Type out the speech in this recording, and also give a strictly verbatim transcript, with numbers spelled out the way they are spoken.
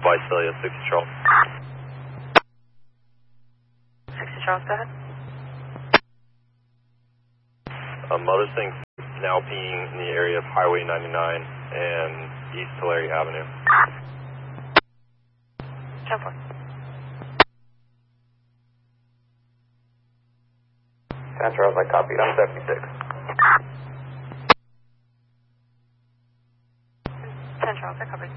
Visalia, sixty Charles. sixty Charles, go ahead. A Mother Sing now being in the area of Highway ninety-nine and East Tulare Avenue. ten four. ten Charles, I copied. I'm seventy-six. ten Charles, I copied.